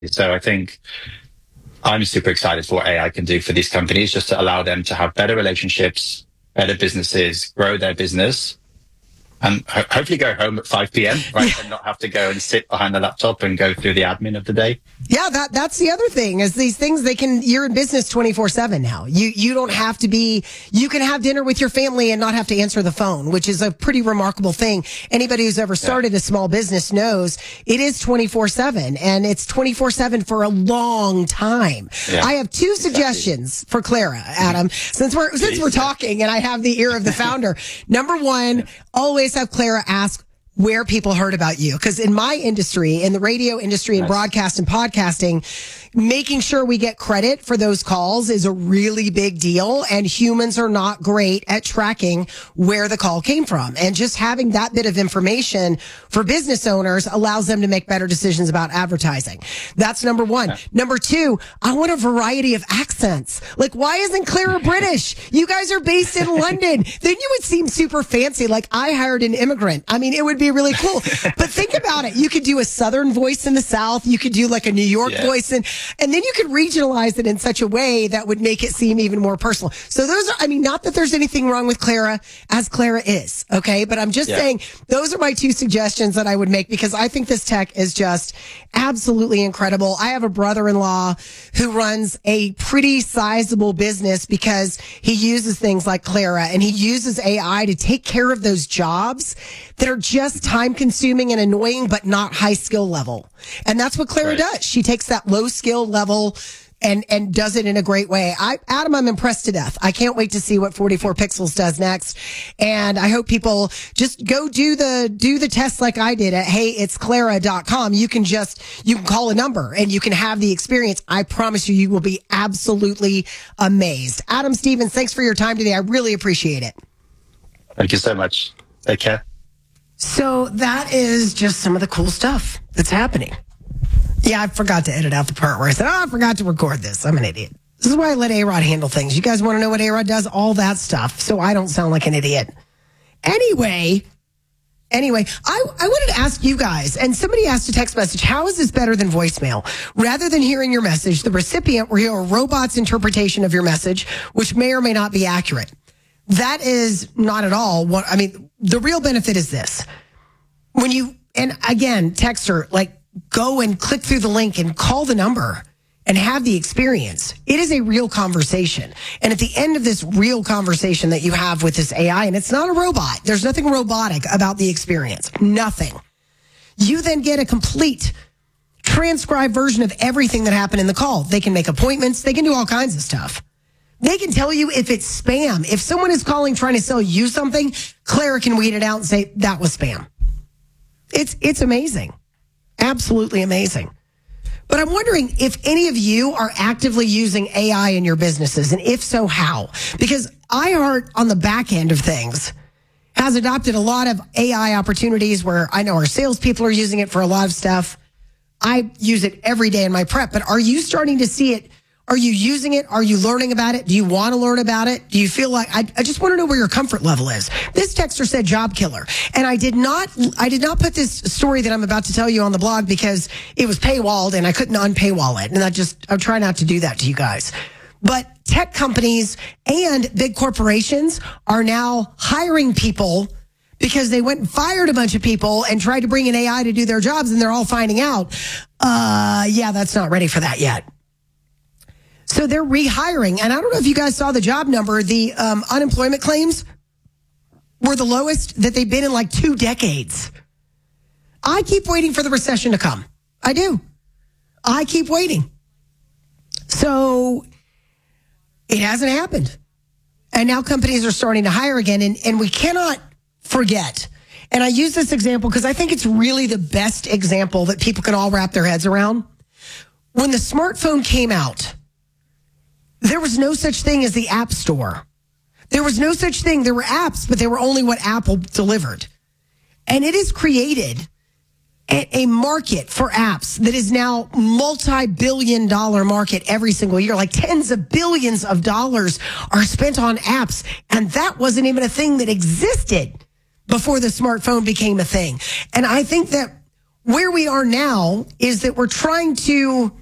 So I think I'm super excited for what AI can do for these companies, just to allow them to have better relationships, better businesses, grow their business, and hopefully go home at 5 p.m., right? And not have to go and sit behind the laptop and go through the admin of the day. Yeah, that's the other thing is these things you're in business 24/7 now. You don't have to you can have dinner with your family and not have to answer the phone, which is a pretty remarkable thing. Anybody who's ever started a small business knows it is 24/7 and it's 24/7 for a long time. Yeah. I have two suggestions for Clara, Adam, since we're talking and I have the ear of the founder. Number one, always have Clara ask where people heard about you. Because in my industry, in the radio industry and broadcast and podcasting, making sure we get credit for those calls is a really big deal. And humans are not great at tracking where the call came from. And just having that bit of information for business owners allows them to make better decisions about advertising. That's number one. Yeah. Number two, I want a variety of accents. Like, why isn't Clara British? You guys are based in London. Then you would seem super fancy. Like, I hired an immigrant. I mean, it would be really cool. But think about it. You could do a Southern voice in the South. You could do like a New York voice. And then you could regionalize it in such a way that would make it seem even more personal. So those are, I mean, not that there's anything wrong with Clara, as Clara is, okay? But I'm just saying those are my two suggestions that I would make because I think this tech is just absolutely incredible. I have a brother-in-law who runs a pretty sizable business because he uses things like Clara and he uses AI to take care of those jobs that are just time consuming and annoying, but not high skill level. And that's what Clara does. She takes that low skill level and does it in a great way. Adam, I'm impressed to death. I can't wait to see what 44 Pixels does next. And I hope people just go do the test like I did at heyitsclara.com. You can call a number and you can have the experience. I promise you will be absolutely amazed. Adam Stevens, thanks for your time today. I really appreciate it. Thank you so much. Take care. So that is just some of the cool stuff that's happening. Yeah, I forgot to edit out the part where I said, I forgot to record this. I'm an idiot. This is why I let A-Rod handle things. You guys want to know what A-Rod does? All that stuff, so I don't sound like an idiot. Anyway, I wanted to ask you guys, and somebody asked a text message, how is this better than voicemail? Rather than hearing your message, the recipient will hear a robot's interpretation of your message, which may or may not be accurate. That is not at all what, I mean, the real benefit is this. When you, and again, texter, like, go and click through the link and call the number and have the experience. It is a real conversation. And at the end of this real conversation that you have with this AI, and it's not a robot, there's nothing robotic about the experience. Nothing. You then get a complete transcribed version of everything that happened in the call. They can make appointments. They can do all kinds of stuff. They can tell you if it's spam. If someone is calling trying to sell you something, Clara can weed it out and say, that was spam. It's amazing. Absolutely amazing. But I'm wondering if any of you are actively using AI in your businesses, and if so, how? Because iHeart on the back end of things has adopted a lot of AI opportunities where I know our salespeople are using it for a lot of stuff. I use it every day in my prep, but are you starting to see it? Are you using it? Are you learning about it? Do you want to learn about it? Do you feel like, I just want to know where your comfort level is. This texter said job killer. And I did not put this story that I'm about to tell you on the blog because it was paywalled and I couldn't unpaywall it. And I'm trying not to do that to you guys. But tech companies and big corporations are now hiring people because they went and fired a bunch of people and tried to bring in AI to do their jobs. And they're all finding out, that's not ready for that yet. So they're rehiring. And I don't know if you guys saw the job number. The unemployment claims were the lowest that they've been in like 2 decades. I keep waiting for the recession to come. I do. I keep waiting. So it hasn't happened. And now companies are starting to hire again. And we cannot forget. And I use this example because I think it's really the best example that people can all wrap their heads around. When the smartphone came out, there was no such thing as the App Store. There was no such thing. There were apps, but they were only what Apple delivered. And it has created a market for apps that is now multi-billion-dollar market every single year. Like tens of billions of dollars are spent on apps. And that wasn't even a thing that existed before the smartphone became a thing. And I think that where we are now is that we're trying to